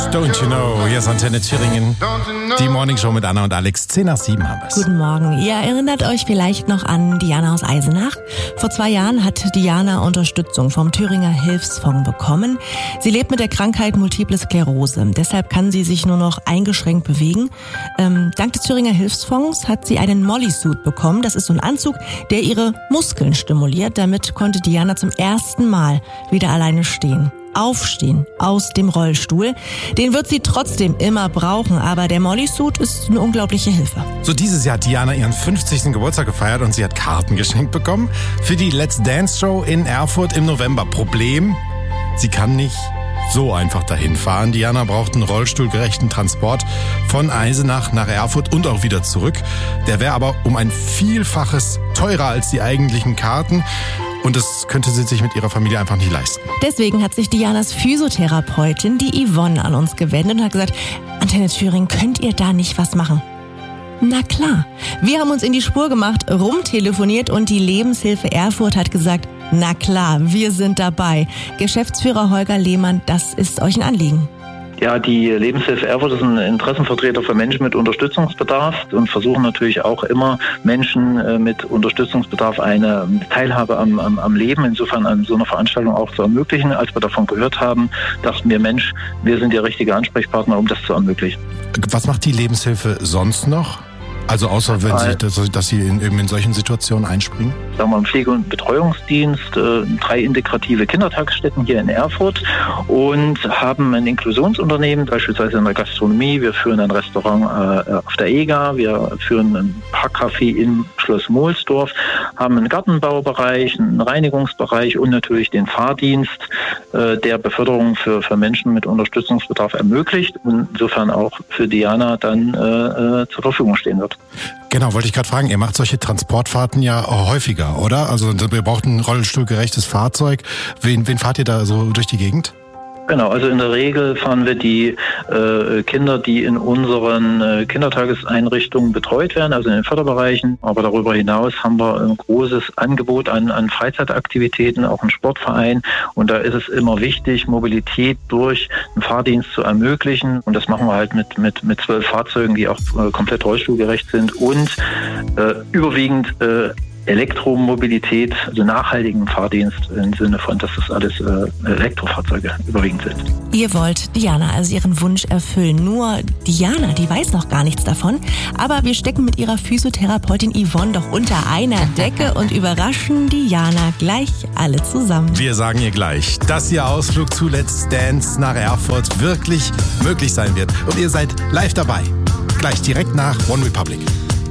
Don't You Know, hier ist Antenne Thüringen. Die Morningshow mit Anna und Alex, 10 nach 7 haben wir es. Guten Morgen. Ihr erinnert euch vielleicht noch an Diana aus Eisenach. Vor 2 Jahren hat Diana Unterstützung vom Thüringer Hilfsfonds bekommen. Sie lebt mit der Krankheit Multiple Sklerose. Deshalb kann sie sich nur noch eingeschränkt bewegen. Dank des Thüringer Hilfsfonds hat sie einen Molly-Suit bekommen. Das ist so ein Anzug, der ihre Muskeln stimuliert. Damit konnte Diana zum ersten Mal wieder alleine stehen. Aufstehen aus dem Rollstuhl. Den wird sie trotzdem immer brauchen, aber der Molly-Suit ist eine unglaubliche Hilfe. So, dieses Jahr hat Diana ihren 50. Geburtstag gefeiert und sie hat Karten geschenkt bekommen für die Let's Dance Show in Erfurt im November. Problem, sie kann nicht so einfach dahin fahren. Diana braucht einen rollstuhlgerechten Transport von Eisenach nach Erfurt und auch wieder zurück. Der wäre aber um ein Vielfaches teurer als die eigentlichen Karten. Und das könnte sie sich mit ihrer Familie einfach nicht leisten. Deswegen hat sich Dianas Physiotherapeutin, die Yvonne, an uns gewendet und hat gesagt, Antenne Thüringen, könnt ihr da nicht was machen? Na klar. Wir haben uns in die Spur gemacht, rumtelefoniert und die Lebenshilfe Erfurt hat gesagt, na klar, wir sind dabei. Geschäftsführer Holger Lehmann, das ist euch ein Anliegen. Ja, die Lebenshilfe Erfurt ist ein Interessenvertreter für Menschen mit Unterstützungsbedarf und versuchen natürlich auch immer Menschen mit Unterstützungsbedarf eine Teilhabe am Leben, insofern an so einer Veranstaltung auch zu ermöglichen. Als wir davon gehört haben, dachten wir, Mensch, wir sind der richtige Ansprechpartner, um das zu ermöglichen. Was macht die Lebenshilfe sonst noch? Also außer wenn dass Sie in solchen Situationen einspringen? Sagen wir im Pflege- und Betreuungsdienst, 3 integrative Kindertagesstätten hier in Erfurt und haben ein Inklusionsunternehmen, beispielsweise in der Gastronomie. Wir führen ein Restaurant auf der EGA, wir führen ein Parkcafé im Schloss Mohlsdorf, haben einen Gartenbaubereich, einen Reinigungsbereich und natürlich den Fahrdienst, der Beförderung für Menschen mit Unterstützungsbedarf ermöglicht und insofern auch für Diana dann zur Verfügung stehen wird. Genau, wollte ich gerade fragen, ihr macht solche Transportfahrten ja häufiger, oder? Also wir brauchen ein rollstuhlgerechtes Fahrzeug. Wen fahrt ihr da so durch die Gegend? Genau, also in der Regel fahren wir die Kinder, die in unseren Kindertageseinrichtungen betreut werden, also in den Förderbereichen. Aber darüber hinaus haben wir ein großes Angebot an Freizeitaktivitäten, auch einen Sportverein. Und da ist es immer wichtig, Mobilität durch einen Fahrdienst zu ermöglichen. Und das machen wir halt mit 12 Fahrzeugen, die auch komplett rollstuhlgerecht sind und überwiegend Elektromobilität, also nachhaltigen Fahrdienst im Sinne von, dass das alles Elektrofahrzeuge überwiegend sind. Ihr wollt Diana also ihren Wunsch erfüllen. Nur Diana, die weiß noch gar nichts davon. Aber wir stecken mit ihrer Physiotherapeutin Yvonne doch unter einer Decke und überraschen Diana gleich alle zusammen. Wir sagen ihr gleich, dass ihr Ausflug zu Let's Dance nach Erfurt wirklich möglich sein wird. Und ihr seid live dabei. Gleich direkt nach One Republic.